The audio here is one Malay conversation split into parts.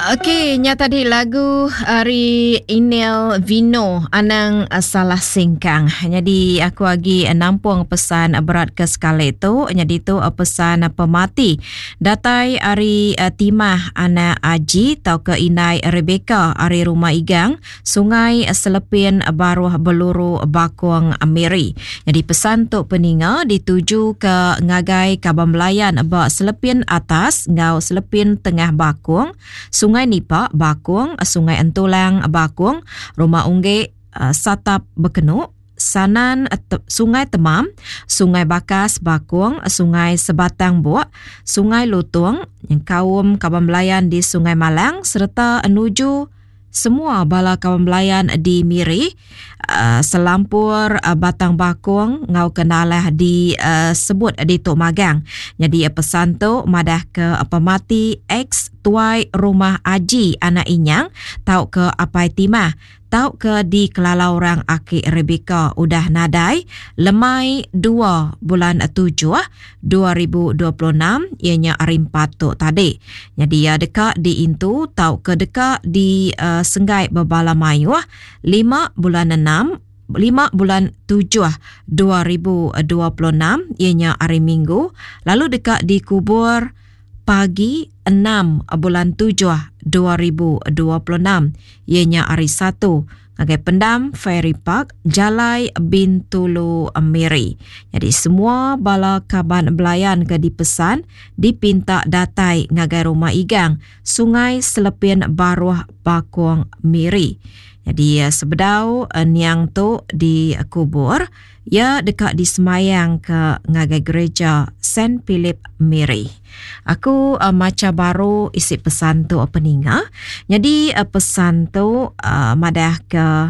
Okey, nya tadi lagu Ari Inel Vino anang salah singkang. Jadi aku lagi nampung pesan berat ke sekali tu. Jadi tu pesan pemati. Datai Ari Timah Ana Aji tau ke Inai Rebecca Ari Rumah Igang Sungai Selepin Baruh Beluru Bakuang Amiri. Jadi pesan tu peninga dituju ke ngagai Kabang Melayan ba Selepin atas ngau Selepin tengah Bakuang, Sungai Nipa Bakuang, Sungai Entulang Bakuang, Rumah Ungge Satap Bekenuk, Sanan Sungai Temam, Sungai Bakas Bakuang, Sungai Sebatang Buak, Sungai Lutung, kaum Kabang Melayan di Sungai Malang serta menuju semua bala kaum Melayan di Miri, Selampur Batang Bakung ngau kenalah di sebut di Tok Magang. Jadi pesan tu madah ke pemati ex tuai Rumah Aji anak Inyang tau ke Apai Timah, tau ke di Kelalau Orang Aki Rebecca udah nadai lemai 2 bulan 7 2026 ianya Arim Patuk tadi. Jadi ya dekat di Intu tau ke dekat di Senggai Babala Mayu 5 bulan 6 5 bulan 7 2026 ianya hari Minggu. Lalu dekat di Kubur pagi 6 bulan 7 2026 ianya hari Sabtu. Ngagai Pendam Ferry Park Jalai Bintulu Miri. Jadi semua bala kaban belayan ke dipesan dipinta datai ngagai Rumah Igang Sungai Selepin Baruh Bakuang Miri. Jadi sebedau niang tu di kubur ya dekat di semayang ke ngagai gereja St. Philip Miri. Aku maca baru isi pesan tu peninga. Jadi pesan tu madah ke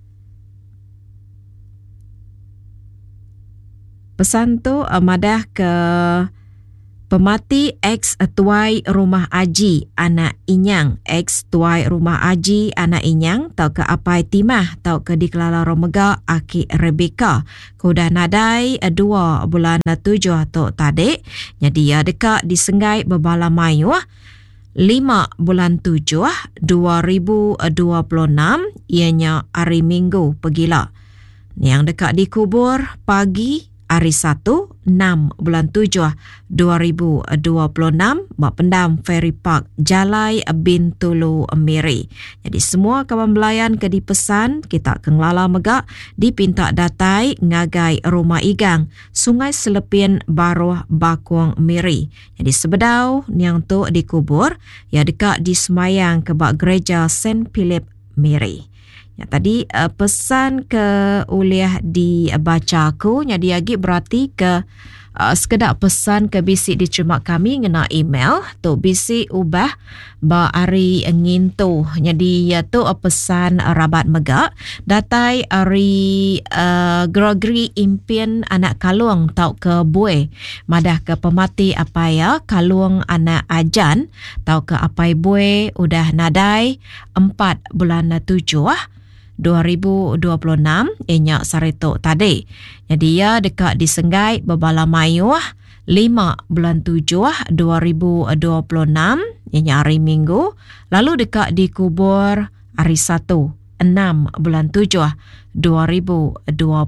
pemati ex tuai Rumah Aji anak Inyang, ex tuai Rumah Aji anak Inyang tau ke Apai Timah, tau ke di Kelala Romega Aki Rebecca kudah nadai 2 bulan 7 tu tadi. Jadi ya dekat di Senggai Babala Mayu 5 bulan 7 2026 ianya hari Minggu pegila. Yang dekat di kubur pagi hari 1 6 bulan 7 2026 Bak Pendam Ferry Park Jalai Bintulu Miri. Jadi semua kawan belayan ke dipesan kita kenglala megak dipinta datai ngagai Rumah Igang Sungai Selepin Baruh Bakuang Miri. Jadi sebedau niang tu dikubur ya dekat di semayang ke bak gereja St. Philip Miri. Ya, tadi pesan ke uliah dibaca aku jadi lagi berarti ke sekedar pesan ke bisik diterima kami ngena email tu bisik ubah ba ari ngintu. Jadi ya tu pesan rabat megak datai ari Gregory Impian anak Kalung tau ke Bue madah ke pemati apa ya Kalung anak Ajan tau ke Apai Bue udah nadai 4 bulan 7 2026 ianya Saretok tadi. Jadi ya dekat di Senggai Babala Mayu 5 bulan 7 2026 ianya hari Minggu. Lalu dekat di kubur hari 1 6 bulan 7 2026.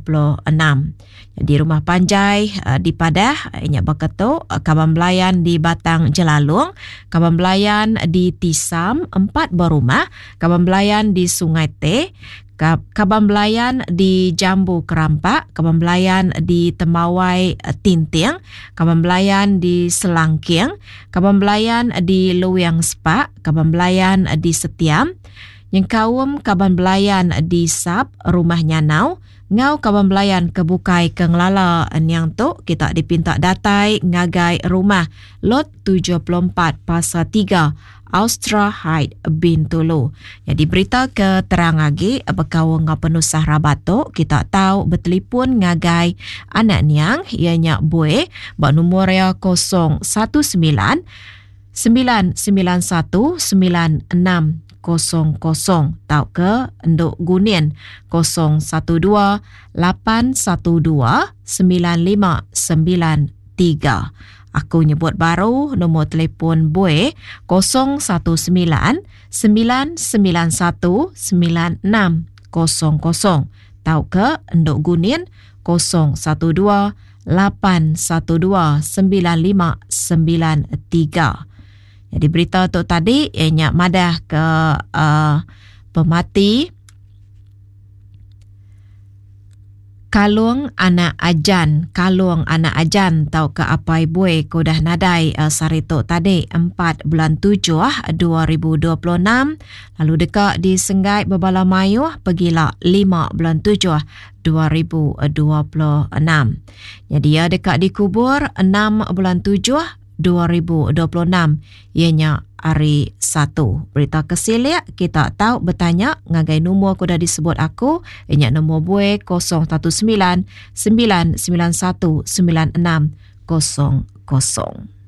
Jadi Rumah Panjai di Padah ianya Baketo, Kabang Melayan di Batang Jelalung, Kabang Melayan di Tisam 4 berumah, Kabang Melayan di Sungai Teh, Kabang Melayan di Jambu Kerampak, Kabang Melayan di Temawai Tinting, Kabang Melayan di Selangking, Kabang Melayan di Luwiang Spak, Kabang Melayan di Setiam, yang kaum Kabang Melayan di Sap Rumah Nyanau, ngau Kabang Melayan kebukai kenglala yang tu kita dipinta datai ngagai rumah lot 74 pasal 3 Austra Height Bintulu. Jadi berita keterang lagi berkawang ngau penusah rabato kita tahu bertelefon ngagai anak niang ianya Bue bak nombor ya 019 991 9600 tau ke Nduk Gunian 012 812 9593 Aku nyebut baru nombor telefon buih 012-991-9600 tau ke Nduk Gunin 012-812-9593. Jadi berita untuk tadi ianya madah ke pemati Kalung anak ajan tau ke apai buih kudah nadai sarito tadi 4 bulan 7 2026 lalu dekat di Senggai Babala Mayuh pergilah 5 bulan 7 2026. Jadi ya dekat dikubur 6 bulan 7 2026 ianya hari 1. Berita kesilia kita tahu bertanya ngagai nombor kuda disebut aku ianya nombor buih 019 991 9600.